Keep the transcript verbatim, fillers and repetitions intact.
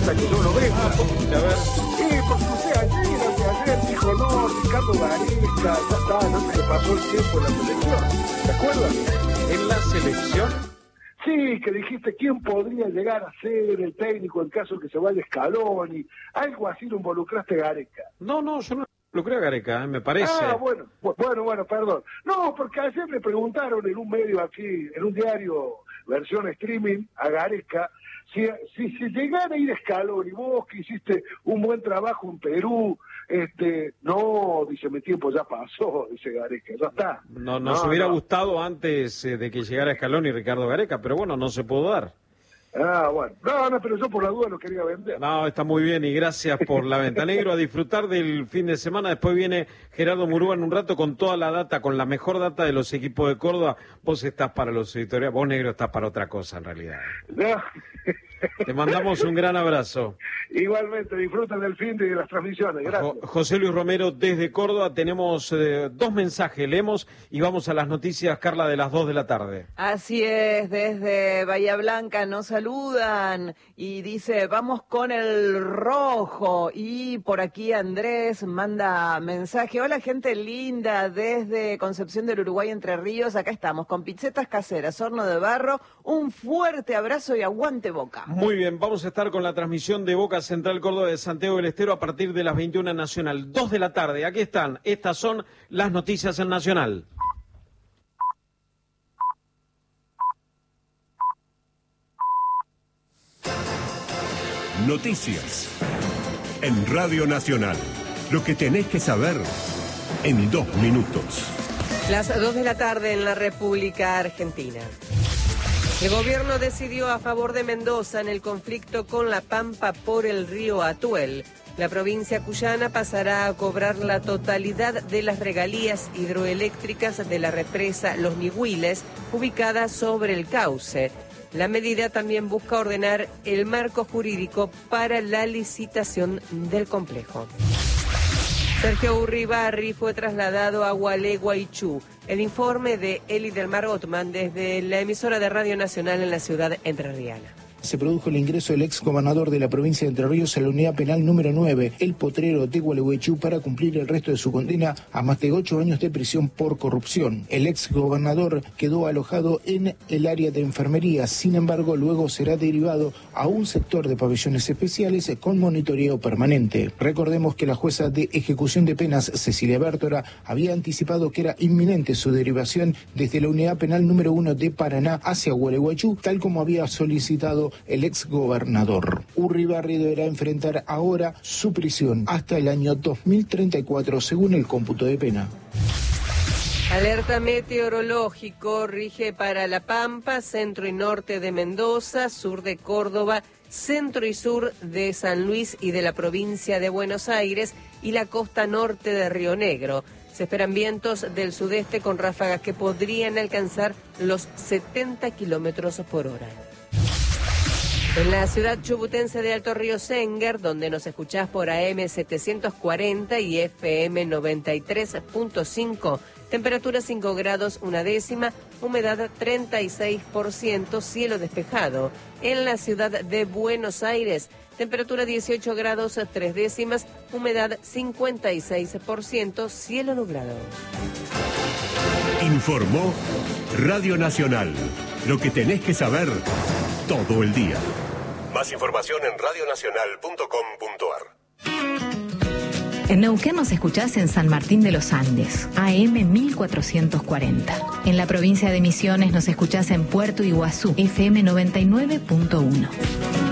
cosa que yo no veo. A ver. Sí, porque usted ayer, ayer dijo, no, Ricardo Gareca, ya está, no se le pasó el tiempo en la selección. ¿Te acuerdas? ¿En la selección? Sí, que dijiste quién podría llegar a ser el técnico en caso que se vaya Scaloni, algo así lo involucraste Gareca. No, no, yo no lo creo a Gareca, ¿eh? Me parece. Ah, bueno, bueno, bueno, perdón. No, porque ayer le preguntaron en un medio aquí, en un diario, versión streaming, a Gareca, si, si, si llegara a ir Scaloni, vos que hiciste un buen trabajo en Perú, este, no, dice, mi tiempo ya pasó, dice Gareca, ya está. No, nos no, hubiera no. gustado antes eh, de que llegara Scaloni y Ricardo Gareca, pero bueno, no se pudo dar. Ah, bueno. No, no, pero yo por la duda lo quería vender. No, está muy bien y gracias por la venta. Negro, a disfrutar del fin de semana. Después viene Gerardo Murúa en un rato con toda la data, con la mejor data de los equipos de Córdoba. Vos estás para los editoriales, vos, Negro, estás para otra cosa en realidad. No. Te mandamos un gran abrazo. Igualmente, disfruten del fin de las transmisiones. Gracias. Jo- José Luis Romero desde Córdoba. Tenemos eh, dos mensajes, leemos y vamos a las noticias, Carla, de las dos de la tarde. Así es, desde Bahía Blanca nos saludan y dice, vamos con el rojo. Y por aquí Andrés manda mensaje. Hola, gente linda, desde Concepción del Uruguay, Entre Ríos. Acá estamos con pizzetas caseras, horno de barro. Un fuerte abrazo y aguante Boca. Muy bien, vamos a estar con la transmisión de Boca Central Córdoba de Santiago del Estero a partir de las veintiuna Nacional. dos de la tarde, aquí están, estas son las noticias en Nacional. Noticias en Radio Nacional. Lo que tenés que saber en dos minutos. Las dos de la tarde en la República Argentina. El gobierno decidió a favor de Mendoza en el conflicto con La Pampa por el río Atuel. La provincia cuyana pasará a cobrar la totalidad de las regalías hidroeléctricas de la represa Los Nihuiles, ubicada sobre el cauce. La medida también busca ordenar el marco jurídico para la licitación del complejo. Sergio Urribarri fue trasladado a Gualeguaychú. El informe de Eli del Mar Otman desde la emisora de Radio Nacional en la ciudad entrerriana. Se produjo el ingreso del ex gobernador de la provincia de Entre Ríos a la unidad penal número nueve, El Potrero de Gualeguaychú, para cumplir el resto de su condena a más de ocho años de prisión por corrupción. El ex gobernador quedó alojado en el área de enfermería, sin embargo, luego será derivado a un sector de pabellones especiales con monitoreo permanente. Recordemos que la jueza de ejecución de penas, Cecilia Bértora, había anticipado que era inminente su derivación desde la unidad penal número uno de Paraná hacia Gualeguaychú, tal como había solicitado el ex gobernador. Urribarri deberá enfrentar ahora su prisión hasta el año dos mil treinta y cuatro, según el cómputo de pena. Alerta meteorológico rige para La Pampa, centro y norte de Mendoza, sur de Córdoba, centro y sur de San Luis y de la provincia de Buenos Aires y la costa norte de Río Negro. Se esperan vientos del sudeste con ráfagas que podrían alcanzar los setenta kilómetros por hora. En la ciudad chubutense de Alto Río Sénger, donde nos escuchás por A M setecientos cuarenta y F M noventa y tres punto cinco, temperatura cinco grados una décima, humedad treinta y seis por ciento, cielo despejado. En la ciudad de Buenos Aires, temperatura dieciocho grados tres décimas, humedad cincuenta y seis por ciento, cielo nublado. Informó Radio Nacional. Lo que tenés que saber todo el día. Más información en radio nacional punto com punto a r. En Neuquén nos escuchás en San Martín de los Andes, A M mil cuatrocientos cuarenta. En la provincia de Misiones nos escuchás en Puerto Iguazú, F M noventa y nueve punto uno.